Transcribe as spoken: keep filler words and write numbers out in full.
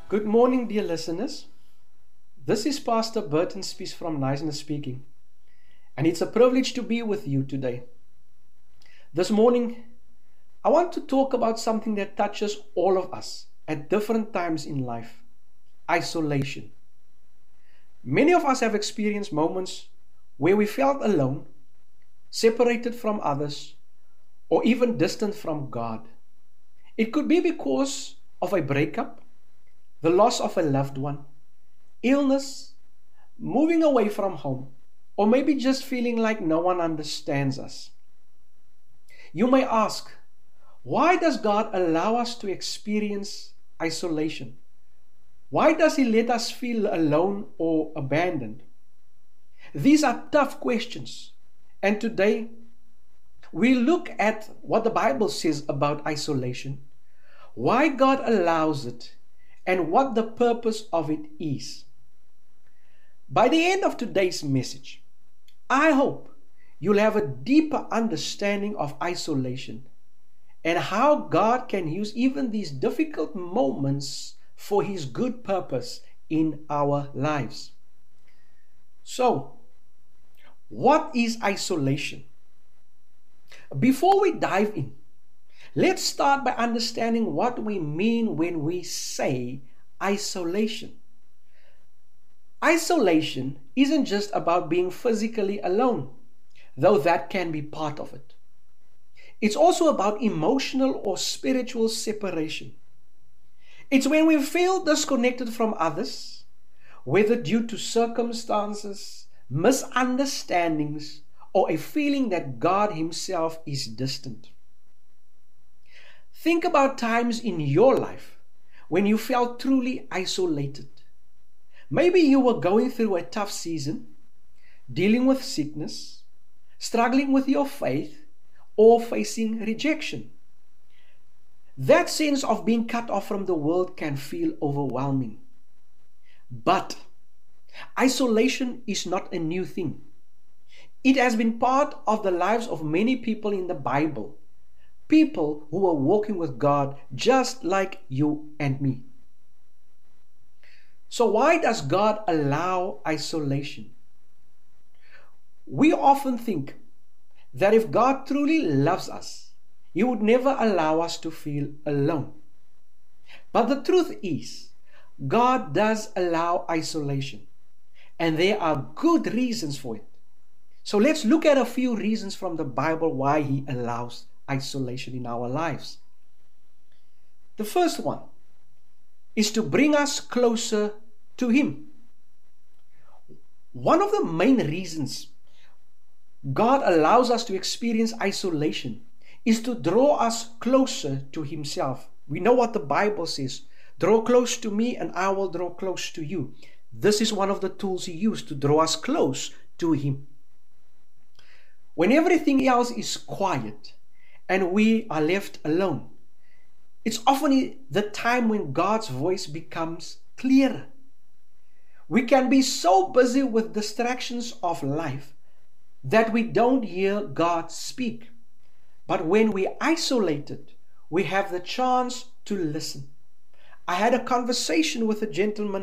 Good morning, dear listeners. This is Pastor Burton Spies from Niceness speaking, and it's a privilege to be with you today. This morning, I want to talk about something that touches all of us at different times in life: isolation. Many of us have experienced moments where we felt alone, separated from others, or even distant from God. It could be because of a breakup, the loss of a loved one, illness, moving away from home, or maybe just feeling like no one understands us. You may ask, why does God allow us to experience isolation? Why does He let us feel alone or abandoned? These are tough questions, and today we look at what the Bible says about isolation, why God allows it, and what the purpose of it is. By the end of today's message, I hope you'll have a deeper understanding of isolation and how God can use even these difficult moments for His good purpose in our lives. So, what is isolation? Before we dive in, let's start by understanding what we mean when we say isolation. Isolation isn't just about being physically alone, though that can be part of it. It's also about emotional or spiritual separation. It's when we feel disconnected from others, whether due to circumstances, misunderstandings, or a feeling that God Himself is distant. Think about times in your life when you felt truly isolated. Maybe you were going through a tough season, dealing with sickness, struggling with your faith, or facing rejection. That sense of being cut off from the world can feel overwhelming. But isolation is not a new thing. It has been part of the lives of many people in the Bible. People who are walking with God just like you and me. So why does God allow isolation? We often think that if God truly loves us, He would never allow us to feel alone. But the truth is, God does allow isolation, and there are good reasons for it. So let's look at a few reasons from the Bible why He allows isolation in our lives. The first one is to bring us closer to Him. One of the main reasons God allows us to experience isolation is to draw us closer to Himself. We know what the Bible says: draw close to me and I will draw close to you. This is one of the tools He used to draw us close to Him. When everything else is quiet and we are left alone, it's often the time when God's voice becomes clearer. We can be so busy with distractions of life that we don't hear God speak. But when we're isolated, we have the chance to listen. I had a conversation with a gentleman